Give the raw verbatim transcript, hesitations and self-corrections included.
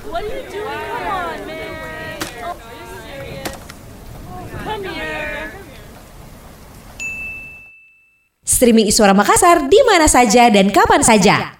What are you doing? Come on, man. Oh, are you serious? Come here. Streaming Iswara Makassar di mana saja dan kapan saja.